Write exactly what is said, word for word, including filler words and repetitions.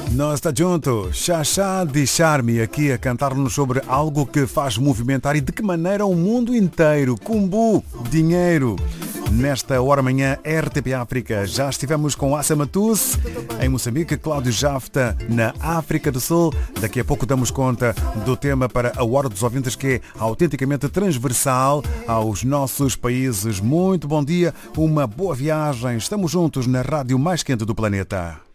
Nós está junto, Xaxá de Charme, aqui a cantar-nos sobre algo que faz movimentar e de que maneira o mundo inteiro. Cumbu, dinheiro. Nesta hora manhã, R T P África, já estivemos com Assa Matus em Moçambique, Cláudio Jafta na África do Sul. Daqui a pouco damos conta do tema para a Hora dos Ouvintes, que é autenticamente transversal aos nossos países. Muito bom dia, uma boa viagem. Estamos juntos na rádio mais quente do planeta.